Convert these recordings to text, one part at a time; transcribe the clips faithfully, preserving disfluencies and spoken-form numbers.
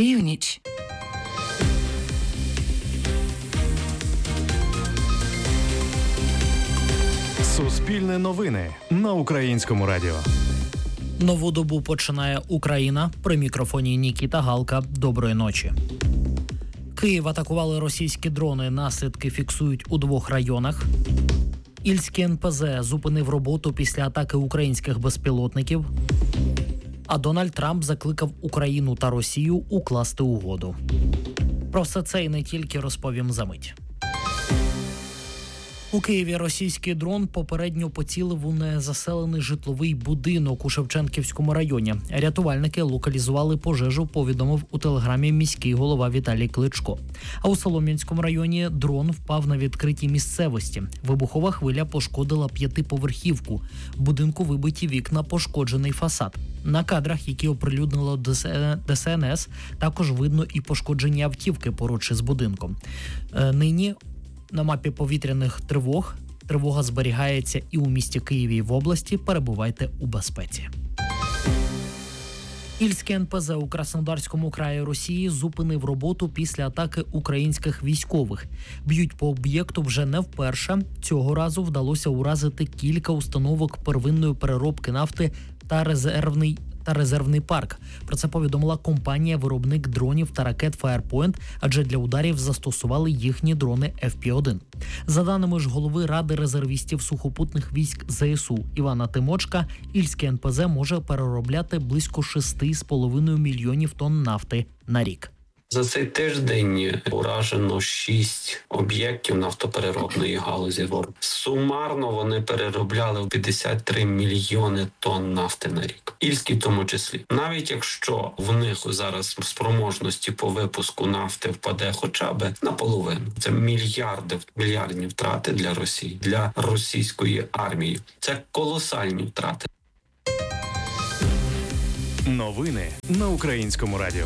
Північ. Суспільне новини на Українському радіо. Нову добу починає Україна. При мікрофоні Нікіта Галка. Доброї ночі. Київ атакували російські дрони. Наслідки фіксують у двох районах. Ільський ен пе зет зупинив роботу після атаки українських безпілотників. А Дональд Трамп закликав Україну та Росію укласти угоду. Про все це і не тільки розповім за мить. У Києві російський дрон попередньо поцілив у незаселений житловий будинок у Шевченківському районі. Рятувальники локалізували пожежу, повідомив у телеграмі міський голова Віталій Кличко. А у Солом'янському районі дрон впав на відкритій місцевості. Вибухова хвиля пошкодила п'ятиповерхівку. В будинку вибиті вікна, пошкоджений фасад. На кадрах, які оприлюднило де ес ен ес, також видно і пошкоджені автівки поруч із будинком. Нині на мапі повітряних тривог тривога зберігається і у місті Києві, і в області. Перебувайте у безпеці. Ільський ен пе зет у Краснодарському краї Росії зупинив роботу після атаки українських військових. Б'ють по об'єкту вже не вперше. Цього разу вдалося уразити кілька установок первинної переробки нафти та резервний та резервний парк. Про це повідомила компанія-виробник дронів та ракет Firepoint, адже для ударів застосували їхні дрони еф пі один. За даними ж голови Ради резервістів сухопутних військ зе ес у Івана Тимочка, Ільський ен пе зет може переробляти близько шести з половиною мільйонів тонн нафти на рік. За цей тиждень уражено шість об'єктів нафтопереробної галузі. Сумарно вони переробляли п'ятдесят три мільйони тонн нафти на рік. Ільський в тому числі. Навіть якщо в них зараз спроможності по випуску нафти впаде хоча б наполовину. Це мільярди, мільярдні втрати для Росії, для російської армії. Це колосальні втрати. Новини на Українському радіо.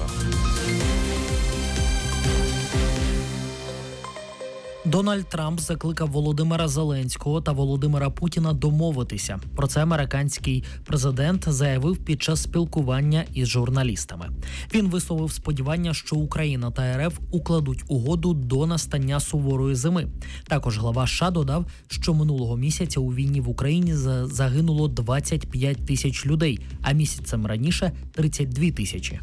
Дональд Трамп закликав Володимира Зеленського та Володимира Путіна домовитися. Про це американський президент заявив під час спілкування із журналістами. Він висловив сподівання, що Україна та ер еф укладуть угоду до настання суворої зими. Також глава США додав, що минулого місяця у війні в Україні загинуло двадцять п'ять тисяч людей, а місяцем раніше – тридцять дві тисячі.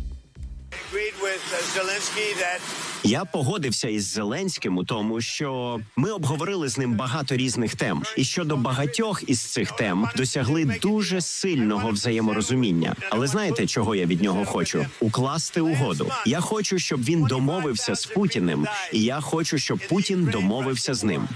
Я погодився із Зеленським у тому, що ми обговорили з ним багато різних тем. І щодо багатьох із цих тем досягли дуже сильного взаєморозуміння. Але знаєте, чого я від нього хочу? Укласти угоду. Я хочу, щоб він домовився з Путіним, і я хочу, щоб Путін домовився з ним.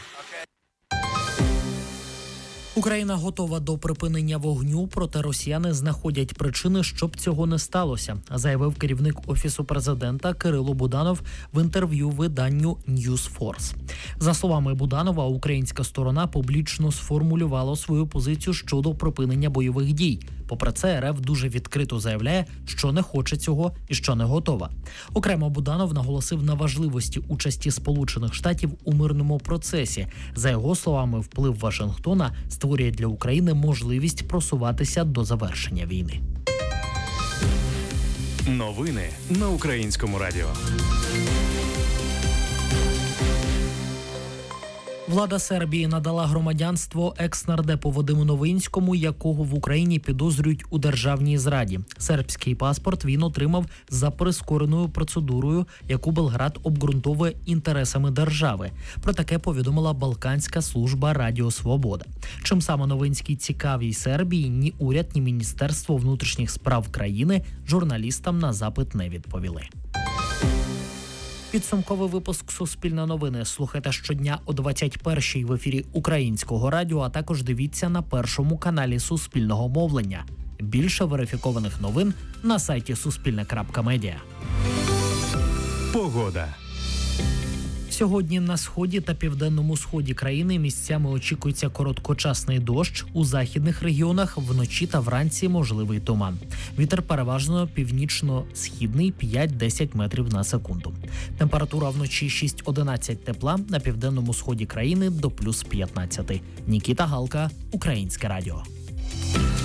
Україна готова до припинення вогню, проте росіяни знаходять причини, щоб цього не сталося, заявив керівник Офісу президента Кирило Буданов в інтерв'ю виданню Newsforce. За словами Буданова, українська сторона публічно сформулювала свою позицію щодо припинення бойових дій. Попри це, ер еф дуже відкрито заявляє, що не хоче цього і що не готова. Окремо Буданов наголосив на важливості участі Сполучених Штатів у мирному процесі. За його словами, вплив Вашингтона створює для України можливість просуватися до завершення війни. Новини на Українському радіо. Влада Сербії надала громадянство екс-нардепу Вадиму Новинському, якого в Україні підозрюють у державній зраді. Сербський паспорт він отримав за прискореною процедурою, яку Белград обґрунтовує інтересами держави. Про таке повідомила Балканська служба Радіо Свобода. Чим саме Новинський цікавий Сербії, ні уряд, ні Міністерство внутрішніх справ країни журналістам на запит не відповіли. Підсумковий випуск «Суспільне новини» слухайте щодня о двадцять першій в ефірі Українського радіо, а також дивіться на першому каналі Суспільного мовлення. Більше верифікованих новин на сайті суспільне крапка медіа. Погода. Сьогодні на сході та південному сході країни місцями очікується короткочасний дощ, у західних регіонах вночі та вранці можливий туман. Вітер переважно північно-східний п'ять-десять метрів на секунду. Температура вночі шість-одинадцять тепла, на південному сході країни до плюс п'ятнадцять. Нікіта Галка, Українське радіо.